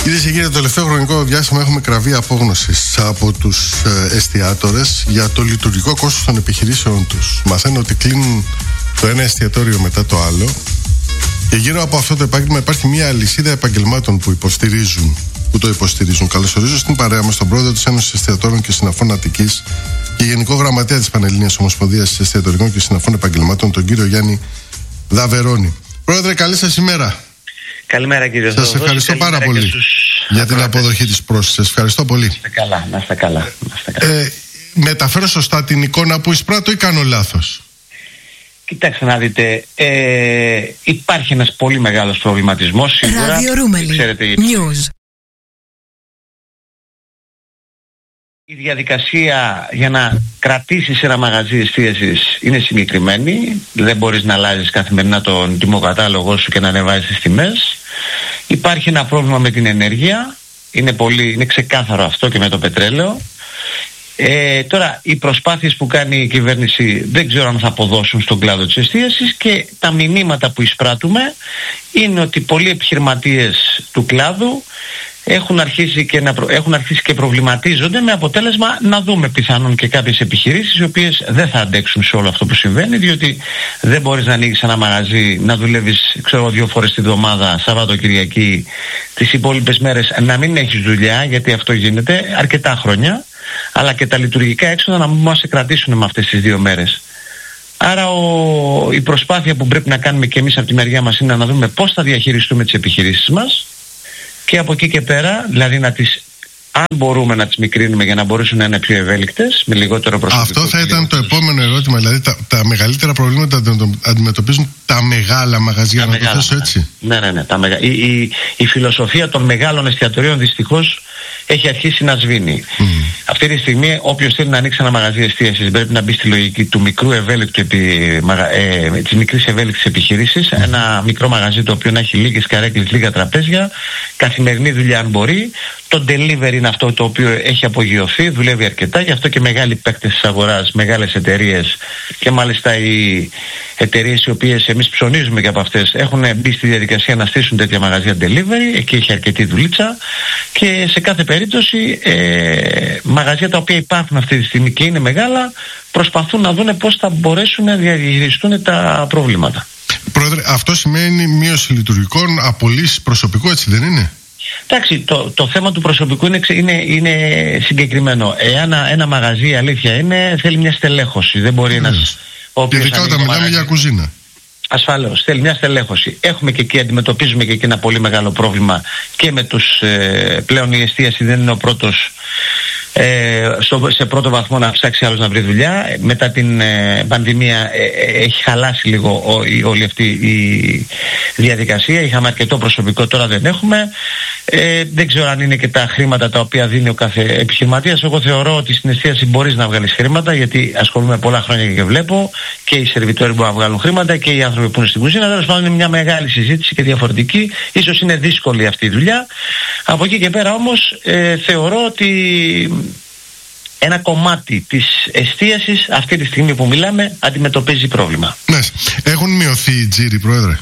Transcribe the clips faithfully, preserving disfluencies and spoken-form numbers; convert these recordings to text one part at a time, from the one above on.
Κυρίες και κύριοι, το τελευταίο χρονικό διάστημα έχουμε κραβεί απόγνωσης από τους ε, εστιατόρες για το λειτουργικό κόστος των επιχειρήσεων τους. Μαθαίνω ότι κλείνουν το ένα εστιατόριο μετά το άλλο και γύρω από αυτό το επάγγελμα υπάρχει μια αλυσίδα επαγγελμάτων που υποστηρίζουν, που το υποστηρίζουν. Καλωσορίζω στην παρέα μας τον πρόεδρο της Ένωσης Εστιατόρων και Συναφών Αττικής και γενικό γραμματέα της Πανελλήνιας Ομοσπονδίας Εστιατορικών και Συναφών Επαγγελμάτων, τον κύριο Γιάννη Δαβερώνη. Πρόεδρε, καλή σας ημέρα. Καλημέρα, κύριε Ζώδη. Σας ευχαριστώ πάρα πολύ για την αποδοχή της πρόσκλησης. Σας ευχαριστώ πολύ. Να είστε καλά, να είστε καλά. Να είστε καλά. Ε, μεταφέρω σωστά την εικόνα που εισπράττω ή κάνω λάθος? Κοιτάξτε να δείτε, ε, υπάρχει ένας πολύ μεγάλος προβληματισμός σίγουρα. Ράδιο Ρούμελι, ξέρετε, News. Η διαδικασία για να κρατήσεις ένα μαγαζί εστίασης είναι συγκεκριμένη. Δεν μπορείς να αλλάζεις καθημερινά τον τιμοκατάλογο σου και να ανεβάζεις τις τιμές. Υπάρχει ένα πρόβλημα με την ενέργεια. Είναι, πολύ, είναι ξεκάθαρο αυτό και με το πετρέλαιο. Ε, τώρα οι προσπάθειες που κάνει η κυβέρνηση δεν ξέρω αν θα αποδώσουν στον κλάδο της εστίασης, και τα μηνύματα που εισπράττουμε είναι ότι πολλοί επιχειρηματίες του κλάδου έχουν αρχίσει και, να προ... έχουν αρχίσει και προβληματίζονται, με αποτέλεσμα να δούμε πιθανόν και κάποιες επιχειρήσεις οι οποίες δεν θα αντέξουν σε όλο αυτό που συμβαίνει, διότι δεν μπορείς να ανοίγεις ένα μαγαζί, να δουλεύεις ξέρω δύο φορές τη βδομάδα, Σαββάτο Κυριακή, τις υπόλοιπες μέρες να μην έχεις δουλειά, γιατί αυτό γίνεται αρκετά χρόνια, αλλά και τα λειτουργικά έξοδα να μην μας κρατήσουν με αυτές τις δύο μέρες. Άρα ο... η προσπάθεια που πρέπει να κάνουμε και εμείς από τη μεριά μας είναι να δούμε πώς θα διαχειριστούμε τις επιχειρήσεις μας, και από εκεί και πέρα, δηλαδή να τις, αν μπορούμε να τις μικρύνουμε για να μπορέσουν να είναι πιο ευέλικτες, με λιγότερο προσωπικό. Αυτό θα ήταν το επόμενο ερώτημα. Δηλαδή τα, τα μεγαλύτερα προβλήματα αντιμετωπίζουν τα μεγάλα μαγαζιά, τα να μεγάλα, το θέσω έτσι. Ναι, ναι, ναι. Τα μεγα... η, η, η φιλοσοφία των μεγάλων εστιατορίων δυστυχώς έχει αρχίσει να σβήνει. Mm. Αυτή τη στιγμή όποιος θέλει να ανοίξει ένα μαγαζί εστίασης πρέπει να μπει στη λογική του μικρού ευέλικτου επι... ε, της μικρής ευέλικτης επιχειρήσης. Mm. Ένα μικρό μαγαζί το οποίο να έχει λίγες καρέκλες, λίγα τραπέζια, καθημερινή δουλειά αν μπορεί. Το delivery είναι αυτό το οποίο έχει απογειωθεί, δουλεύει αρκετά, γι' αυτό και μεγάλοι παίκτες της αγοράς, μεγάλες εταιρείες, και μάλιστα οι εταιρείες οι οποίες εμείς ψωνίζουμε και από αυτές έχουν μπει στη διαδικασία να στήσουν τέτοια μαγαζιά delivery. Εκεί έχει αρκετή δουλίτσα, και σε κάθε περίπτωση ε, μαγαζιά τα οποία υπάρχουν αυτή τη στιγμή και είναι μεγάλα προσπαθούν να δουν πώς θα μπορέσουν να διαχειριστούν τα προβλήματα. Πρόεδρε, αυτό σημαίνει μείωση λειτουργικών, απολύσεις προσωπικού, έτσι δεν είναι? Εντάξει, το, το θέμα του προσωπικού είναι, είναι, είναι συγκεκριμένο. Εάν ένα, ένα μαγαζί, η αλήθεια είναι, θέλει μια στελέχωση. Δεν μπορεί mm. ένας... Ειδικά όταν μιλάμε μαγαζί, για κουζίνα. Ασφαλώς, θέλει μια στελέχωση. Έχουμε και εκεί, αντιμετωπίζουμε και εκεί ένα πολύ μεγάλο πρόβλημα και με τους... Ε, πλέον η εστίαση δεν είναι ο πρώτος... Ε, στο, σε πρώτο βαθμό να ψάξει άλλος να βρει δουλειά. Μετά την ε, πανδημία ε, ε, έχει χαλάσει λίγο ό, η, όλη αυτή η διαδικασία. Είχαμε αρκετό προσωπικό, τώρα δεν έχουμε. Ε, δεν ξέρω αν είναι και τα χρήματα τα οποία δίνει ο κάθε επιχειρηματίας. Εγώ θεωρώ ότι στην εστίαση μπορείς να βγάλεις χρήματα, γιατί ασχολούμαι πολλά χρόνια και βλέπω και οι σερβιτόροι μπορούν να βγάλουν χρήματα και οι άνθρωποι που είναι στην κουζίνα. Τέλος πάντων είναι μια μεγάλη συζήτηση και διαφορετική. Ίσως είναι δύσκολη αυτή η δουλειά. Από εκεί και πέρα όμως ε, θεωρώ ότι ένα κομμάτι της εστίασης αυτή τη στιγμή που μιλάμε αντιμετωπίζει πρόβλημα. Ναι. Έχουν μειωθεί οι τζίροι, Πρόεδρε?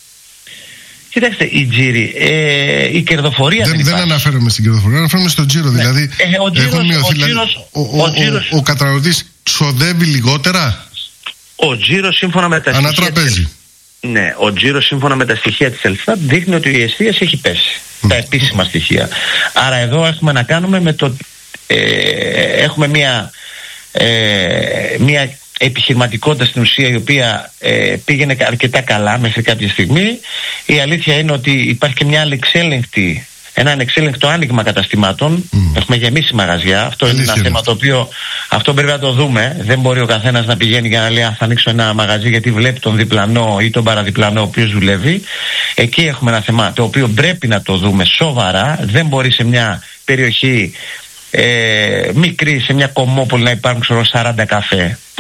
Κοιτάξτε, η τζίροι, ε, η κερδοφορία δεν, δεν, δεν αναφέρομαι στην κερδοφορία, αναφέρομαι στον τζίρο. Ναι. Δηλαδή ε, ο τζίρος, έχουν μειωθεί, ο, δηλαδή, τζίρος, ο, ο, ο, ο, ο καταναλωτής ξοδεύει λιγότερα. Ο τζίρος σύμφωνα με τα ανατραπέζι. Ναι, ο τζίρος σύμφωνα με τα στοιχεία της Ελστάτ δείχνει ότι η εστίαση έχει πέσει. Mm. Τα επίσημα στοιχεία. Άρα εδώ έχουμε να κάνουμε με το... Ε, έχουμε μια, ε, μια επιχειρηματικότητα στην ουσία η οποία ε, πήγαινε αρκετά καλά μέχρι κάποια στιγμή. Η αλήθεια είναι ότι υπάρχει και μια ανεξέλεγκτη, ένα ανεξέλεγκτο άνοιγμα καταστημάτων. Mm. Έχουμε γεμίσει μαγαζιά. Αυτό αλήθεια είναι ένα θέμα το οποίο αυτό πρέπει να το δούμε. Δεν μπορεί ο καθένας να πηγαίνει για να λέει θα ανοίξω ένα μαγαζί γιατί βλέπει τον διπλανό ή τον παραδιπλανό ο οποίος δουλεύει. Εκεί έχουμε ένα θέμα το οποίο πρέπει να το δούμε σοβαρά. Δεν μπορεί σε μια περιοχή Ε, μικρή, σε μια Κομμόπολη να υπάρχουν ξέρω, σαράντα καφέ, που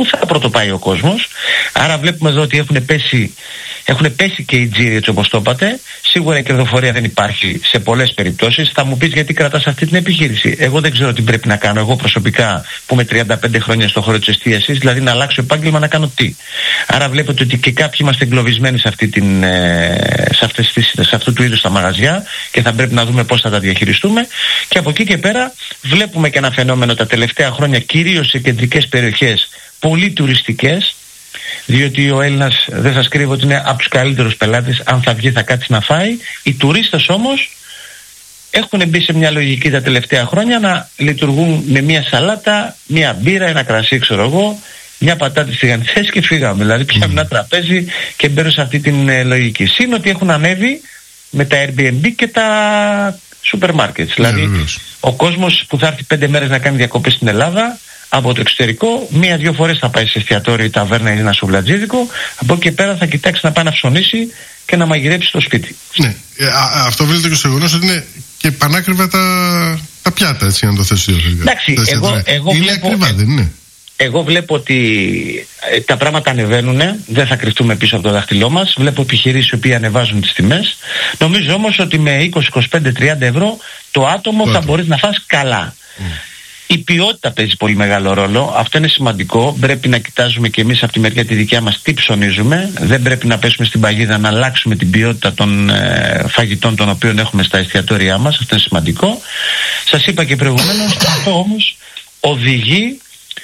πού θα πρωτοπάει ο κόσμος. Άρα βλέπουμε εδώ ότι έχουν πέσει, έχουν πέσει και οι τζίροι, έτσι όπως το είπατε. Σίγουρα η κερδοφορία δεν υπάρχει σε πολλές περιπτώσεις. Θα μου πεις γιατί κρατάς αυτή την επιχείρηση. Εγώ δεν ξέρω τι πρέπει να κάνω. Εγώ προσωπικά που είμαι τριάντα πέντε χρόνια στον χώρο της εστίασης, δηλαδή να αλλάξω επάγγελμα, να κάνω τι. Άρα βλέπετε ότι και κάποιοι είμαστε εγκλωβισμένοι σε, αυτή την, σε, αυτές τις, σε αυτού του είδους τα μαγαζιά και θα πρέπει να δούμε πώς θα τα διαχειριστούμε. Και από εκεί και πέρα βλέπουμε και ένα φαινόμενο τα τελευταία χρόνια, κυρίως σε κεντρικές περιοχές, πολύ τουριστικές, διότι ο Έλληνας, δεν σας κρύβω ότι είναι από τους καλύτερους πελάτες, αν θα βγει θα κάτσει να φάει. Οι τουρίστες όμως έχουν μπει σε μια λογική τα τελευταία χρόνια να λειτουργούν με μια σαλάτα, μια μπύρα, ένα κρασί, ξέρω εγώ, μια πατάτη τηγανιτές και φύγαμε. Δηλαδή πιάμε ένα τραπέζι και μπαίνουν σε αυτή την ε, λογική. Συν ότι έχουν ανέβει με τα Airbnb και τα σούπερ μάρκετς. Δηλαδή ο κόσμος που θα έρθει πέντε μέρες να κάνει διακοπές στην Ελλάδα από το εξωτερικό, μία-δυο φορές θα πάει σε εστιατόριο ή ταβέρνα ή ένα σουβλατζίδικο, από εκεί και πέρα θα κοιτάξει να πάει να ψωνίσει και να μαγειρέψει στο σπίτι. Ναι, ε, α, αυτό οφείλεται και στο γεγονός ότι είναι και πανάκριβα τα, τα πιάτα, έτσι να το θέσει. Εντάξει, εγώ, εγώ είναι βλέπω, ακριβά, δεν είναι? Εγώ βλέπω ότι ε, τα πράγματα ανεβαίνουν, δεν θα κρυφτούμε πίσω από το δάχτυλό μας. Βλέπω επιχειρήσεις οι οποίοι ανεβάζουν τις τιμές. Νομίζω όμως ότι με είκοσι, είκοσι πέντε, τριάντα ευρώ το άτομο Τότε. θα μπορείς να φας καλά. Mm. Η ποιότητα παίζει πολύ μεγάλο ρόλο. Αυτό είναι σημαντικό. Πρέπει να κοιτάζουμε και εμείς από τη μεριά τη δικιά μας τι ψωνίζουμε. Δεν πρέπει να πέσουμε στην παγίδα να αλλάξουμε την ποιότητα των ε, φαγητών των οποίων έχουμε στα εστιατόρια μας. Αυτό είναι σημαντικό. Σας είπα και προηγουμένως, αυτό όμως οδηγεί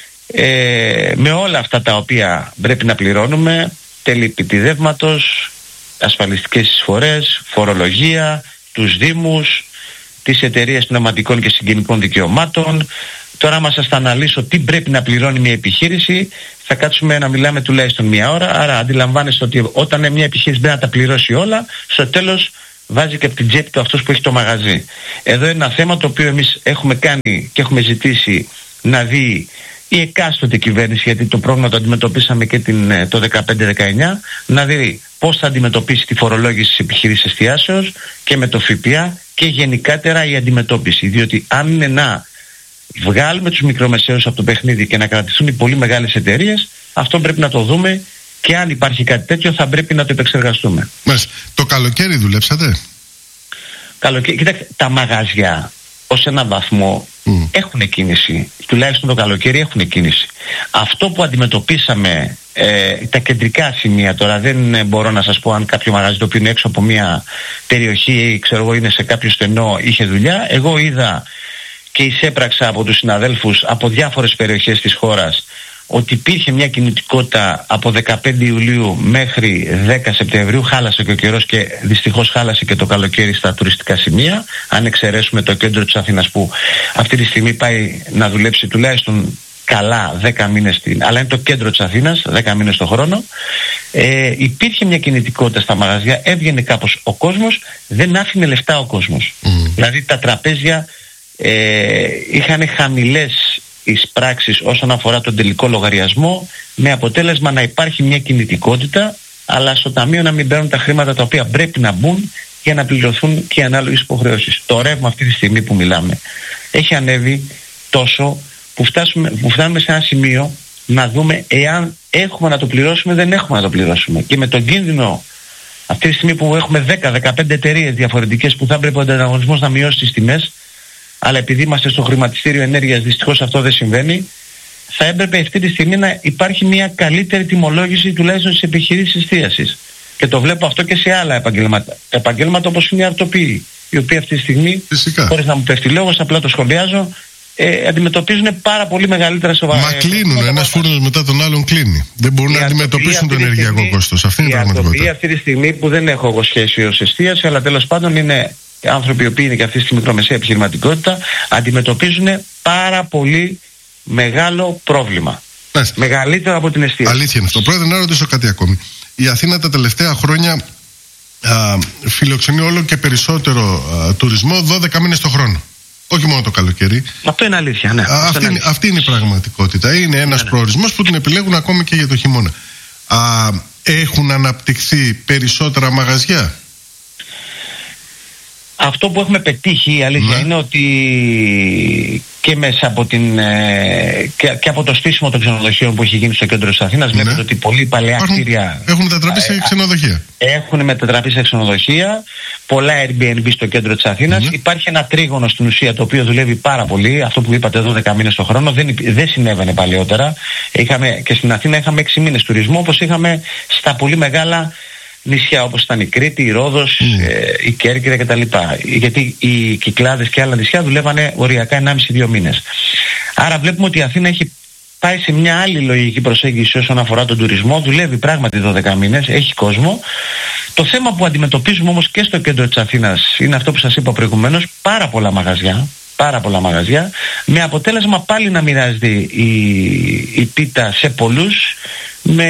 ε, με όλα αυτά τα οποία πρέπει να πληρώνουμε, τέλη επιτιδεύματος, ασφαλιστικές εισφορές, φορολογία, τους δήμους, τις εταιρείες πνευματικών και συγγενικών δικαιωμάτων. Τώρα άμα σας θα αναλύσω τι πρέπει να πληρώνει μια επιχείρηση, θα κάτσουμε να μιλάμε τουλάχιστον μια ώρα. Άρα αντιλαμβάνεστε ότι όταν μια επιχείρηση πρέπει να τα πληρώσει όλα, στο τέλος βάζει και από την τσέπη του αυτός που έχει το μαγαζί. Εδώ είναι ένα θέμα το οποίο εμείς έχουμε κάνει και έχουμε ζητήσει να δει η εκάστοτε κυβέρνηση, γιατί το πρόβλημα το αντιμετωπίσαμε και την, το δεκαπέντε δεκαεννιά, να δει πώς θα αντιμετωπίσει τη φορολόγηση της επιχειρήσης εστιάσεως και με το ΦΠΑ και γενικάτερα η αντιμετώπιση. Διότι αν είναι να βγάλουμε τους μικρομεσαίους από το παιχνίδι και να κρατηθούν οι πολύ μεγάλες εταιρείες, αυτό πρέπει να το δούμε και αν υπάρχει κάτι τέτοιο θα πρέπει να το επεξεργαστούμε. Μάλιστα. Το καλοκαίρι δουλέψατε? Καλοκαίρι, κοιτάξτε, τα μαγαζιά ως έναν βαθμό mm. έχουν κίνηση. Τουλάχιστον το καλοκαίρι έχουν κίνηση. Αυτό που αντιμετωπίσαμε, ε, τα κεντρικά σημεία, τώρα δεν μπορώ να σας πω αν κάποιο μαγαζί το οποίο είναι έξω από μια περιοχή ή ξέρω εγώ είναι σε κάποιο στενό είχε δουλειά. Εγώ είδα και εισέπραξα από τους συναδέλφους από διάφορες περιοχές της χώρας ότι υπήρχε μια κινητικότητα από δεκαπέντε Ιουλίου μέχρι δέκα Σεπτεμβρίου. Χάλασε και ο καιρός και δυστυχώς χάλασε και το καλοκαίρι στα τουριστικά σημεία. Αν εξαιρέσουμε το κέντρο της Αθήνας που αυτή τη στιγμή πάει να δουλέψει τουλάχιστον καλά δέκα μήνες στην, αλλά είναι το κέντρο της Αθήνας, δέκα μήνες το χρόνο. Ε, υπήρχε μια κινητικότητα στα μαγαζιά, έβγαινε κάπως ο κόσμος, δεν άφηνε λεφτά ο κόσμος. Mm. Δηλαδή τα τραπέζια ε, είχαν χαμηλές εισπράξεις όσον αφορά τον τελικό λογαριασμό, με αποτέλεσμα να υπάρχει μια κινητικότητα, αλλά στο ταμείο να μην μπαίνουν τα χρήματα τα οποία πρέπει να μπουν για να πληρωθούν και οι ανάλογες υποχρεώσεις. Το ρεύμα αυτή τη στιγμή που μιλάμε έχει ανέβει τόσο που, φτάσουμε, που φτάνουμε σε ένα σημείο να δούμε εάν έχουμε να το πληρώσουμε, δεν έχουμε να το πληρώσουμε. Και με τον κίνδυνο αυτή τη στιγμή που έχουμε δέκα με δεκαπέντε εταιρείες διαφορετικές που θα έπρεπε ο ανταγωνισμός να μειώσει τις τιμές, αλλά επειδή είμαστε στο χρηματιστήριο ενέργειας δυστυχώς αυτό δεν συμβαίνει, θα έπρεπε αυτή τη στιγμή να υπάρχει μια καλύτερη τιμολόγηση τουλάχιστον στις επιχειρήσεις εστίασης. Και το βλέπω αυτό και σε άλλα επαγγέλματα. Επαγγέλματα όπως είναι οι αρτοποιοί, οι οποίοι αυτή τη στιγμή, χωρίς να μου πέφτει λόγος, απλά το σχολιάζω, ε, αντιμετωπίζουν πάρα πολύ μεγαλύτερα σοβαρά. Μα κλείνουν, ε, ένας φούρνος μετά τον άλλον κλείνει. Δεν μπορούν να αντιμετωπίσουν το ενεργειακό στιγμή, κόστος. Αυτή είναι η πραγματικότητα. Αυτή τη στιγμή που δεν έχω εγώ σχέση ως εστίαση, αλλά τέλος πάντων είναι άνθρωποι οι οποίοι είναι και αυτή στη μικρομεσαία επιχειρηματικότητα, αντιμετωπίζουν πάρα πολύ μεγάλο πρόβλημα. Άς. Μεγαλύτερο από την εστίαση. Αλήθεια είναι αυτό. Πρόεδρε, να ρωτήσω κάτι ακόμη. Η Αθήνα τα τελευταία χρόνια α, φιλοξενεί όλο και περισσότερο α, τουρισμό δώδεκα μήνες το χρόνο. Όχι μόνο το καλοκαίρι. Αυτό είναι αλήθεια, ναι. Α, αυτή, είναι, αλήθεια. αυτή είναι η πραγματικότητα. Είναι ένας ναι, προορισμός που την επιλέγουν ακόμη και για το χειμώνα. Α, έχουν αναπτυχθεί περισσότερα μαγαζιά? Αυτό που έχουμε πετύχει, η αλήθεια ναι. είναι ότι και μέσα από την ε, και, και από το στήσιμο των ξενοδοχείων που έχει γίνει στο κέντρο της Αθήνας. Ναι. Βλέπετε ότι πολύ παλαιά Υπάρχουν, κτίρια έχουν μετατραπεί σε ξενοδοχεία. Έχουν μετατραπεί σε ξενοδοχεία, πολλά Airbnb στο κέντρο της Αθήνας. Ναι. Υπάρχει ένα τρίγωνο στην ουσία το οποίο δουλεύει πάρα πολύ. Αυτό που είπατε, δώδεκα μήνες το χρόνο, δεν, δεν συνέβαινε παλαιότερα. Είχαμε, και στην Αθήνα είχαμε έξι μήνες τουρισμού, όπως είχαμε στα πολύ μεγάλα νησιά όπως ήταν η Κρήτη, η Ρόδος, mm. ε, η Κέρκυρα κτλ. Γιατί οι Κυκλάδες και άλλα νησιά δουλεύανε οριακά ενάμιση με δύο μήνες. Άρα βλέπουμε ότι η Αθήνα έχει πάει σε μια άλλη λογική προσέγγιση όσον αφορά τον τουρισμό. Δουλεύει πράγματι δώδεκα μήνες, έχει κόσμο. Το θέμα που αντιμετωπίζουμε όμως και στο κέντρο της Αθήνας είναι αυτό που σας είπα προηγουμένως, πάρα πολλά μαγαζιά. Πάρα πολλά μαγαζιά, με αποτέλεσμα πάλι να μοιράζεται η, η πίτα σε πολλούς, με,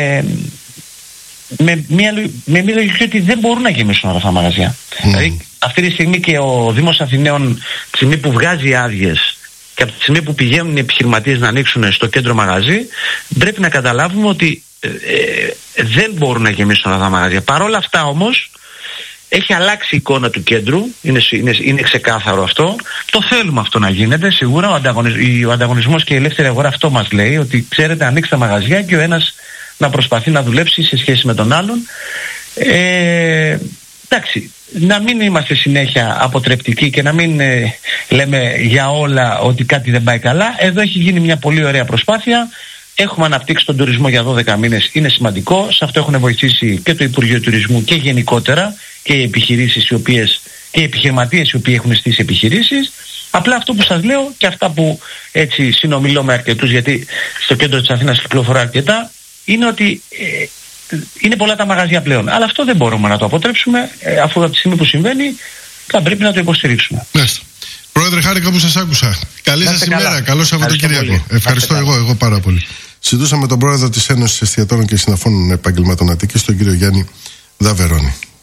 με, μια, με μια λογική ότι δεν μπορούν να γεμίσουν αυτά τα μαγαζιά. Mm. Δηλαδή αυτή τη στιγμή και ο Δήμος Αθηναίων, τη στιγμή που βγάζει άδειες και από τη στιγμή που πηγαίνουν οι επιχειρηματίες να ανοίξουν στο κέντρο μαγαζί, πρέπει να καταλάβουμε ότι ε, ε, δεν μπορούν να γεμίσουν αυτά τα μαγαζιά. Παρ' όλα αυτά όμως έχει αλλάξει η εικόνα του κέντρου, είναι, είναι, είναι ξεκάθαρο αυτό. Το θέλουμε αυτό να γίνεται, σίγουρα. Ο, ανταγωνισ, ο ανταγωνισμός και η ελεύθερη αγορά αυτό μας λέει, ότι ξέρετε, ανοίξτε μαγαζιά και ο ένας να προσπαθεί να δουλέψει σε σχέση με τον άλλον. Ε, εντάξει, να μην είμαστε συνέχεια αποτρεπτικοί και να μην ε, λέμε για όλα ότι κάτι δεν πάει καλά. Εδώ έχει γίνει μια πολύ ωραία προσπάθεια. Έχουμε αναπτύξει τον τουρισμό για δώδεκα μήνες, είναι σημαντικό. Σε αυτό έχουν βοηθήσει και το Υπουργείο Τουρισμού και γενικότερα και οι επιχειρήσεις οι οποίες, και οι επιχειρηματίες οι οποίοι έχουν στήσει επιχειρήσεις. Απλά αυτό που σας λέω και αυτά που έτσι συνομιλώ με αρκετούς, γιατί στο κέντρο της Αθήνας κυκλοφορώ αρκετά, είναι ότι ε, είναι πολλά τα μαγαζιά πλέον. Αλλά αυτό δεν μπορούμε να το αποτρέψουμε, ε, αφού από τη στιγμή που συμβαίνει θα πρέπει να το υποστηρίξουμε. Μάλιστα. Πρόεδρε, χάρηκα που σας άκουσα. Καλή σας ημέρα. Καλό Σαββατοκύριακο. Ευχαριστώ εγώ, εγώ πάρα πολύ. Συζητούσαμε με τον πρόεδρο της Ένωσης Εστιατόρων και Συναφών Επαγγελμάτων Αττικής, τον κύριο Γιάννη Δαβερώνη.